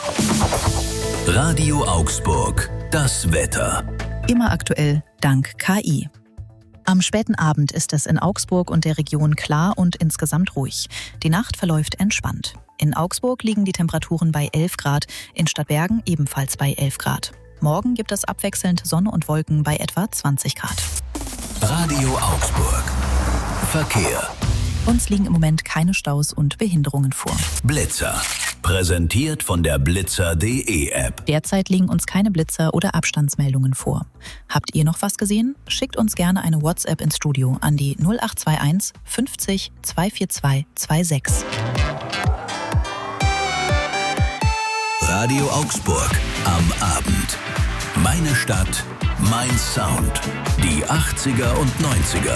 Radio Augsburg, das Wetter. Immer aktuell dank KI. Am späten Abend ist es in Augsburg und der Region klar und insgesamt ruhig. Die Nacht verläuft entspannt. In Augsburg liegen die Temperaturen bei 11 Grad, in Stadtbergen ebenfalls bei 11 Grad. Morgen gibt es abwechselnd Sonne und Wolken bei etwa 20 Grad. Radio Augsburg. Verkehr. Uns liegen im Moment keine Staus und Behinderungen vor. Blitzer. Präsentiert von der blitzer.de App. Derzeit liegen uns keine Blitzer oder Abstandsmeldungen vor. Habt ihr noch was gesehen? Schickt uns gerne eine WhatsApp ins Studio an die 0821 50 242 26. Radio Augsburg am Abend. Meine Stadt, mein Sound. Die 80er und 90er.